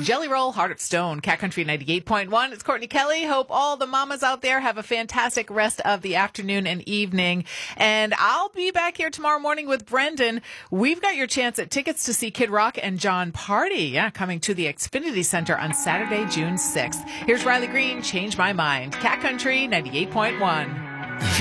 Jelly Roll, Heart of Stone, Cat Country 98.1. It's Courtney Kelly. Hope all the mamas out there have a fantastic rest of the afternoon and evening. And I'll be back here tomorrow morning with Brendan. We've got your chance at tickets to see Kid Rock and John Party. Yeah, coming to the Xfinity Center on Saturday, June 6th. Here's Riley Green, Change My Mind. Cat Country 98.1.